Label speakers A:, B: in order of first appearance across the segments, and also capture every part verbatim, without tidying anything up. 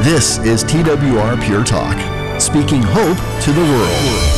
A: This is T W R Pure Talk, speaking hope to the world.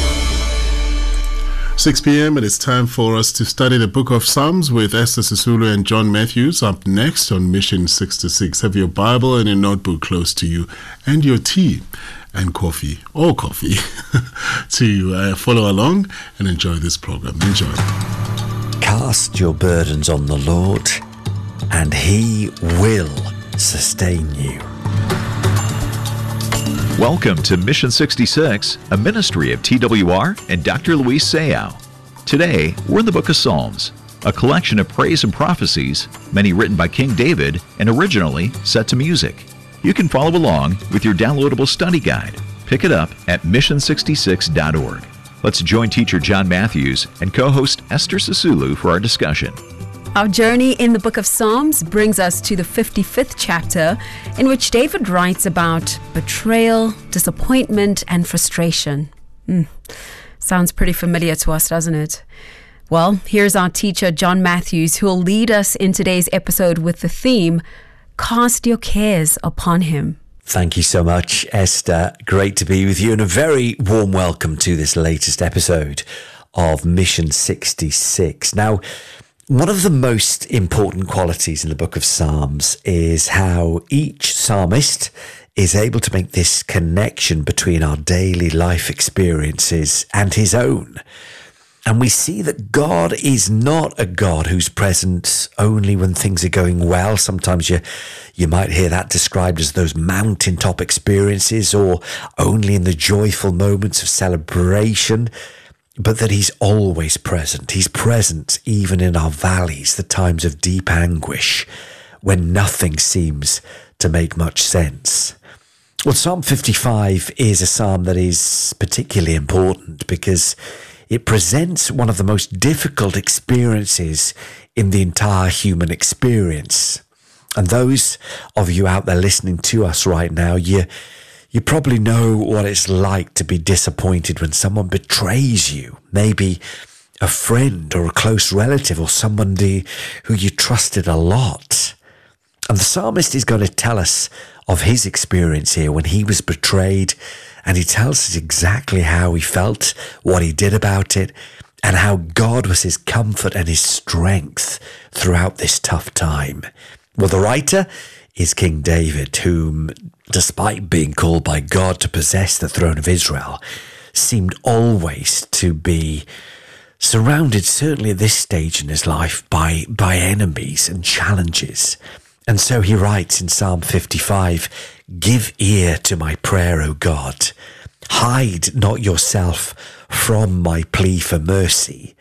B: six p.m. and it's time for us to study the book of Psalms with Esther Sisulu and John Matthews. Up next on Mission sixty-six. Have your Bible and your notebook close to you and your tea and coffee, or coffee, to uh, follow along and enjoy this program. Enjoy.
C: Cast your burdens on the Lord, and He will sustain you.
D: Welcome to Mission sixty-six, a ministry of T W R and Doctor Luis Sayao. Today, we're in the book of Psalms, a collection of praise and prophecies, many written by King David and originally set to music. You can follow along with your downloadable study guide. Pick it up at mission sixty-six dot org. Let's join teacher John Matthews and co-host Esther Sisulu for our discussion.
E: Our journey in the book of Psalms brings us to the fifty-fifth chapter, in which David writes about betrayal, disappointment, and frustration. Mm. Sounds pretty familiar to us, doesn't it? Well, here's our teacher, John Matthews, who will lead us in today's episode with the theme, Cast Your Cares Upon Him.
C: Thank you so much, Esther. Great to be with you, and a very warm welcome to this latest episode of Mission sixty-six. Now, one of the most important qualities in the book of Psalms is how each psalmist is able to make this connection between our daily life experiences and his own. And we see that God is not a God who's present only when things are going well. Sometimes you you might hear that described as those mountaintop experiences, or only in the joyful moments of celebration. But that He's always present. He's present even in our valleys, the times of deep anguish, when nothing seems to make much sense. Well, Psalm fifty-five is a psalm that is particularly important because it presents one of the most difficult experiences in the entire human experience. And those of you out there listening to us right now, you You probably know what it's like to be disappointed when someone betrays you, maybe a friend or a close relative or somebody who you trusted a lot. And the psalmist is going to tell us of his experience here when he was betrayed, and he tells us exactly how he felt, what he did about it, and how God was his comfort and his strength throughout this tough time. Well, the writer is King David, whom, despite being called by God to possess the throne of Israel, seemed always to be surrounded, certainly at this stage in his life, by, by enemies and challenges. And so he writes in Psalm fifty-five, "Give ear to my prayer, O God. Hide not yourself from my plea for mercy.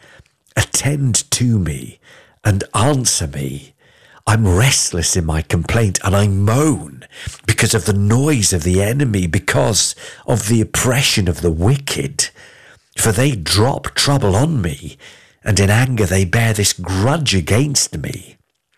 C: Attend to me and answer me. I'm restless in my complaint, and I moan because of the noise of the enemy, because of the oppression of the wicked. For they drop trouble on me, and in anger they bear this grudge against me.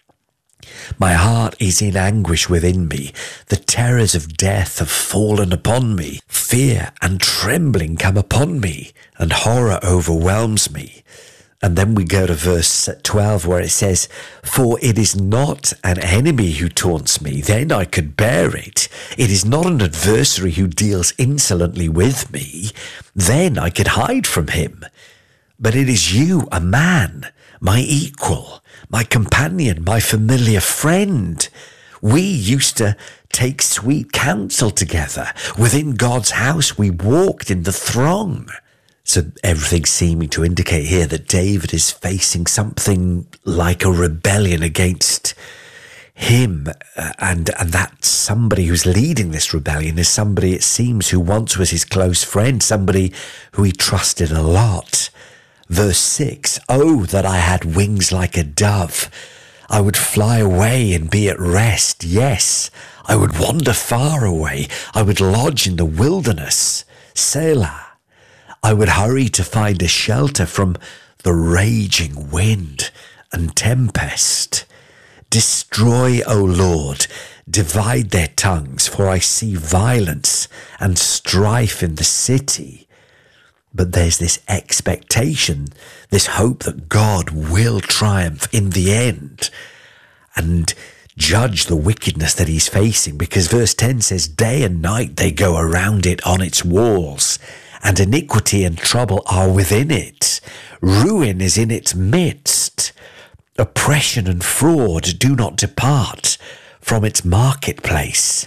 C: My heart is in anguish within me. The terrors of death have fallen upon me. Fear and trembling come upon me, and horror overwhelms me." And then we go to verse twelve, where it says, "For it is not an enemy who taunts me, then I could bear it. It is not an adversary who deals insolently with me, then I could hide from him. But it is you, a man, my equal, my companion, my familiar friend. We used to take sweet counsel together. Within God's house we walked in the throng." So everything seeming to indicate here that David is facing something like a rebellion against him, uh, and, and that somebody who's leading this rebellion is somebody, it seems, who once was his close friend, somebody who he trusted a lot. Verse six, "Oh, that I had wings like a dove. I would fly away and be at rest. Yes, I would wander far away. I would lodge in the wilderness. Selah. I would hurry to find a shelter from the raging wind and tempest. Destroy, O Lord, divide their tongues, for I see violence and strife in the city." But there's this expectation, this hope that God will triumph in the end. And judge the wickedness that he's facing, because verse ten says, day and night they go around it on its walls, and iniquity and trouble are within it. Ruin is in its midst. Oppression and fraud do not depart from its marketplace.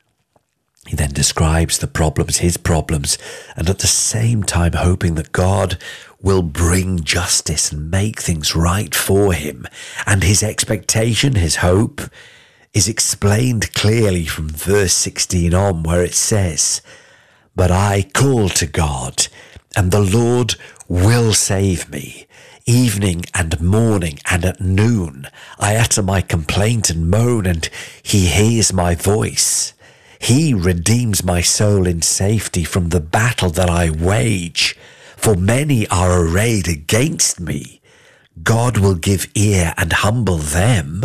C: He then describes the problems, his problems, and at the same time hoping that God will bring justice and make things right for him. And his expectation, his hope, is explained clearly from verse sixteen on, where it says, but I call to God, and the Lord will save me. Evening and morning and at noon I utter my complaint and moan, and he hears my voice. He redeems my soul in safety from the battle that I wage. For many are arrayed against me. God will give ear and humble them.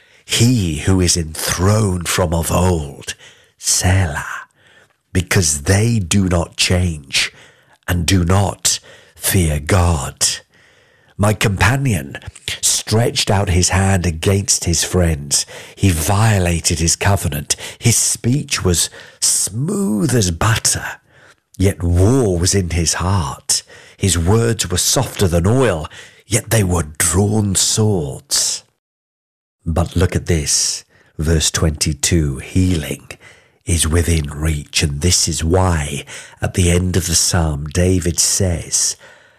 C: He who is enthroned from of old, Selah, because they do not change and do not fear God. My companion stretched out his hand against his friends. He violated his covenant. His speech was smooth as butter, yet war was in his heart. His words were softer than oil, yet they were drawn swords. But look at this, verse twenty-two, healing is within reach. And this is why at the end of the psalm, David says,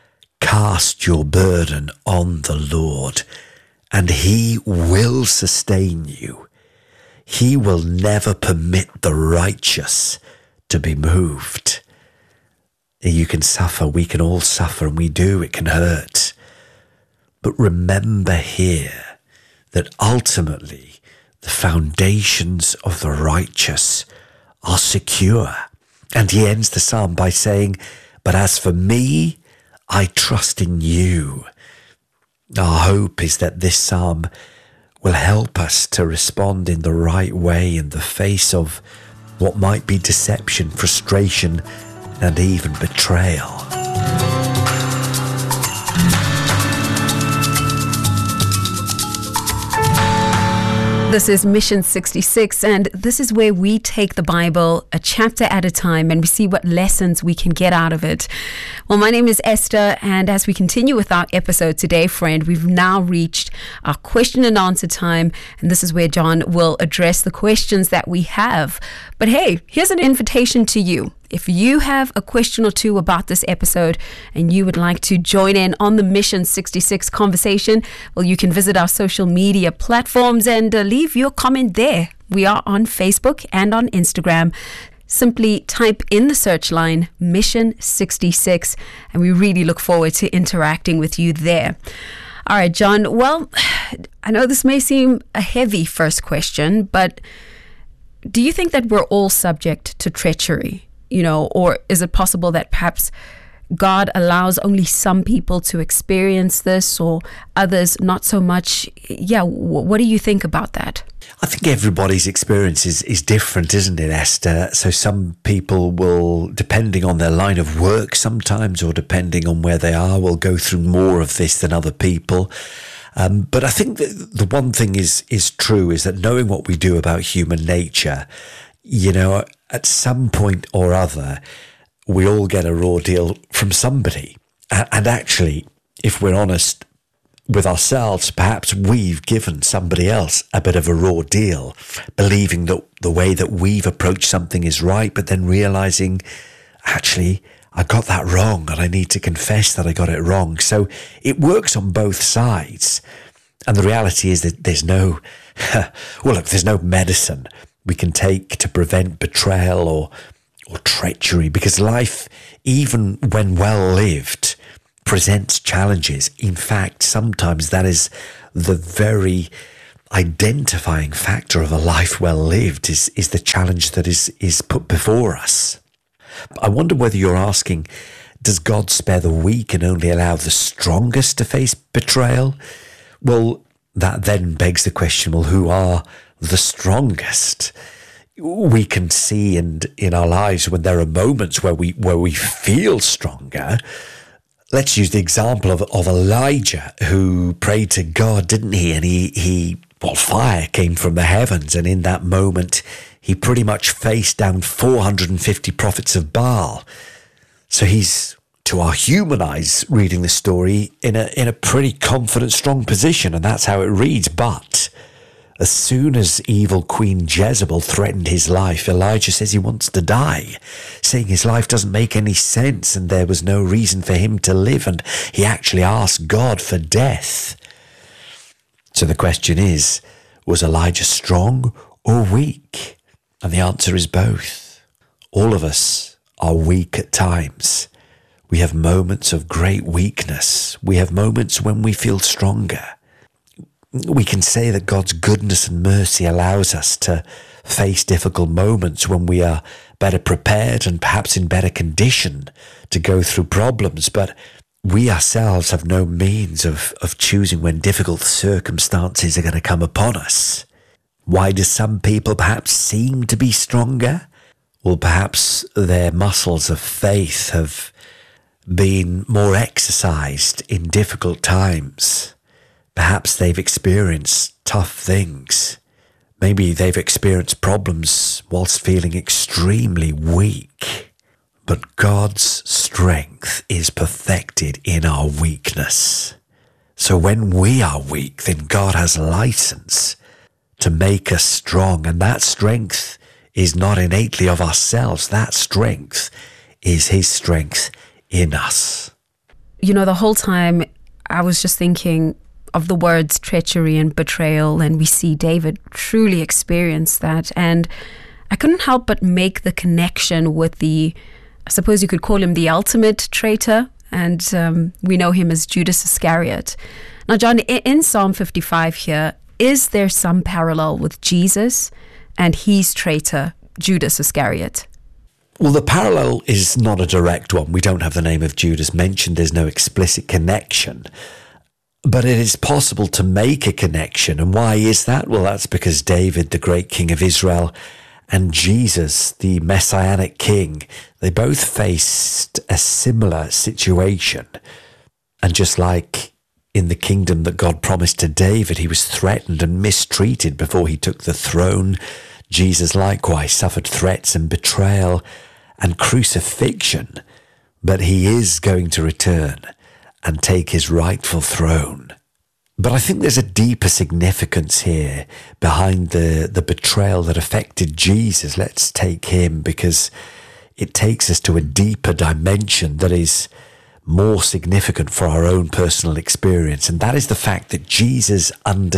C: cast your burden on the Lord, and he will sustain you. He will never permit the righteous to be moved. You can suffer, we can all suffer, and we do, it can hurt. But remember here that ultimately the foundations of the righteous are secure. And he ends the psalm by saying, but as for me, I trust in you. Our hope is that this psalm will help us to respond in the right way in the face of what might be deception, frustration, and even betrayal.
E: This is Mission sixty-six, and this is where we take the Bible a chapter at a time and we see what lessons we can get out of it. Well, my name is Esther, and as we continue with our episode today, friend, we've now reached our question and answer time, and this is where John will address the questions that we have. But hey, here's an invitation to you. If you have a question or two about this episode and you would like to join in on the Mission sixty-six conversation, well, you can visit our social media platforms and uh, leave your comment there. We are on Facebook and on Instagram. Simply type in the search line Mission sixty-six, and we really look forward to interacting with you there. All right, John. Well, I know this may seem a heavy first question, but do you think that we're all subject to treachery? You know, or is it possible that perhaps God allows only some people to experience this or others not so much? Yeah, w- what do you think about that?
C: I think everybody's experience is, is different, isn't it, Esther? So some people will, depending on their line of work sometimes, or depending on where they are, will go through more of this than other people. Um, but I think that the one thing is is true, is that knowing what we do about human nature, you know, at some point or other, we all get a raw deal from somebody. And actually, if we're honest with ourselves, perhaps we've given somebody else a bit of a raw deal, believing that the way that we've approached something is right, but then realizing, actually, I got that wrong and I need to confess that I got it wrong. So it works on both sides. And the reality is that there's no, well, look, there's no medicine we can take to prevent betrayal or or treachery, because life, even when well lived, presents challenges. In fact, sometimes that is the very identifying factor of a life well lived, is, is the challenge that is, is put before us. I wonder whether you're asking, does God spare the weak and only allow the strongest to face betrayal? Well, that then begs the question, well, who are the strongest? We can see in in our lives when there are moments where we where we feel stronger, let's use the example of, of Elijah, who prayed to God, didn't he? And he, he, well, fire came from the heavens. And in that moment, he pretty much faced down four hundred fifty prophets of Baal. So he's, to our human eyes, reading the story in a, in a pretty confident, strong position. And that's how it reads. But as soon as evil Queen Jezebel threatened his life, Elijah says he wants to die, saying his life doesn't make any sense and there was no reason for him to live. And he actually asked God for death. So the question is, was Elijah strong or weak? And the answer is both. All of us are weak at times. We have moments of great weakness. We have moments when we feel stronger. We can say that God's goodness and mercy allows us to face difficult moments when we are better prepared and perhaps in better condition to go through problems. But we ourselves have no means of, of choosing when difficult circumstances are going to come upon us. Why do some people perhaps seem to be stronger? Well, perhaps their muscles of faith have been more exercised in difficult times. Perhaps they've experienced tough things. Maybe they've experienced problems whilst feeling extremely weak. But God's strength is perfected in our weakness. So when we are weak, then God has license to make us strong. And that strength is not innately of ourselves. That strength is His strength in us.
E: You know, the whole time I was just thinking of the words treachery and betrayal, and we see David truly experience that. And I couldn't help but make the connection with the, I suppose you could call him the ultimate traitor, and um, we know him as Judas Iscariot. Now, John, in Psalm fifty-five here, is there some parallel with Jesus and his traitor, Judas Iscariot?
C: Well, the parallel is not a direct one. We don't have the name of Judas mentioned. There's no explicit connection. But it is possible to make a connection. And why is that? Well, that's because David, the great king of Israel, and Jesus, the messianic king, they both faced a similar situation. And just like in the kingdom that God promised to David, he was threatened and mistreated before he took the throne. Jesus likewise suffered threats and betrayal and crucifixion, but he is going to return and take his rightful throne. But I think there's a deeper significance here behind the, the betrayal that affected Jesus. Let's take him, because it takes us to a deeper dimension that is more significant for our own personal experience. And that is the fact that Jesus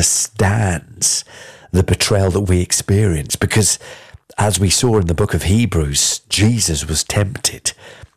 C: understands the betrayal that we experience, because as we saw in the book of Hebrews, Jesus was tempted.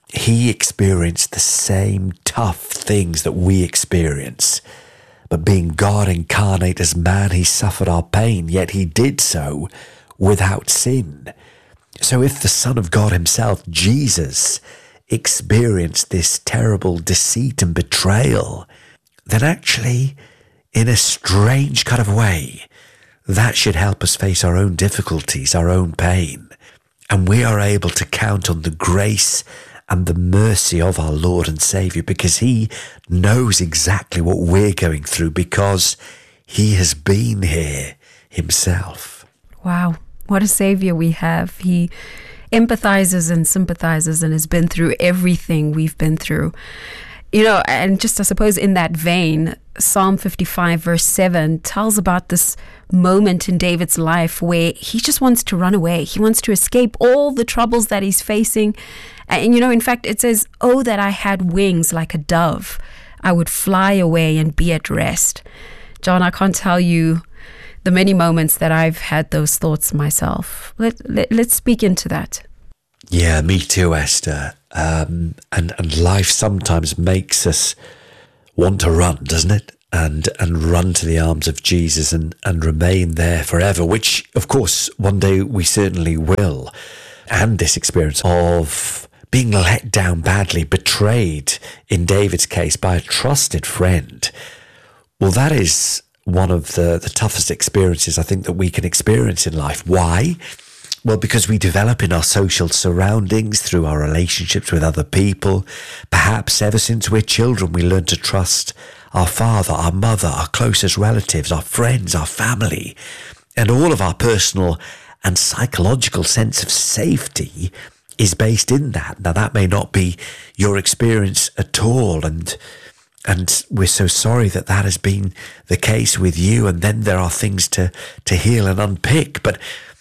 C: He experienced the same tough things that we experience. But being God incarnate as man, he suffered our pain, yet he did so without sin. So if the Son of God himself, Jesus, experienced this terrible deceit and betrayal, then actually, in a strange kind of way, that should help us face our own difficulties, our own pain. And we are able to count on the grace and the mercy of our Lord and Saviour, because he knows exactly what we're going through, because he has been here himself.
E: Wow, what a Saviour we have. He empathizes and sympathizes and has been through everything we've been through. You know, and just I suppose in that vein, Psalm fifty-five verse seven tells about this moment in David's life where he just wants to run away. He wants to escape all the troubles that he's facing. And, you know, in fact, it says, "Oh, that I had wings like a dove. I would fly away and be at rest." John, I can't tell you the many moments that I've had those thoughts myself. Let, let, let's speak into that.
C: Yeah, me too, Esther. Um, and, and life sometimes makes us want to run, doesn't it? And and run to the arms of Jesus and, and remain there forever, which, of course, one day we certainly will. And this experience of being let down badly, betrayed, in David's case, by a trusted friend, well, that is one of the, the toughest experiences I think that we can experience in life. Why? Well, because we develop in our social surroundings, through our relationships with other people. Perhaps ever since we're children, we learn to trust our father, our mother, our closest relatives, our friends, our family, and all of our personal and psychological sense of safety is based in that. Now, that may not be your experience at all, and and we're so sorry that that has been the case with you, and then there are things to, to heal and unpick. But